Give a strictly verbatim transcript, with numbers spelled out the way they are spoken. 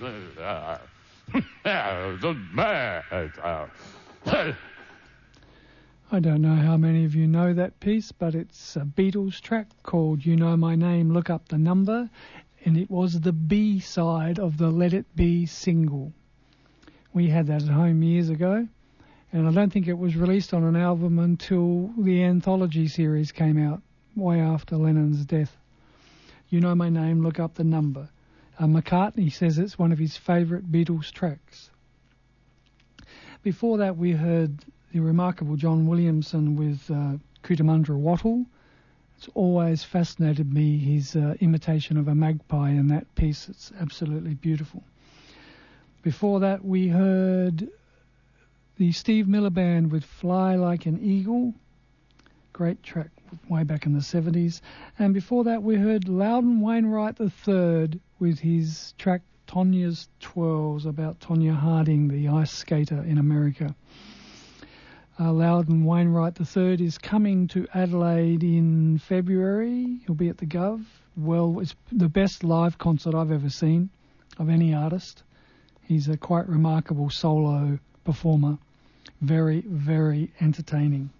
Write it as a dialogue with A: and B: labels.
A: I don't know how many of you know that piece, but it's a Beatles track called You Know My Name, Look Up the Number, and it was the B-side of the Let It Be single. We had that at home years ago, and I don't think it was released on an album until the anthology series came out, way after Lennon's death. You Know My Name, Look Up the Number. Uh, McCartney says it's one of his favourite Beatles tracks. Before that, we heard the remarkable John Williamson with uh, Cootamundra Wattle. It's always fascinated me, his uh, imitation of a magpie in that piece. It's absolutely beautiful. Before that, we heard the Steve Miller Band with Fly Like an Eagle. Great track way back in the seventies. And before that, we heard Loudon Wainwright the third with his track Tonya's Twirls, about Tonya Harding, the ice skater in America. Uh, Loudon Wainwright the third is coming to Adelaide in February. He'll be at the Gov. Well, it's the best live concert I've ever seen of any artist. He's a quite remarkable solo performer. Very, very entertaining.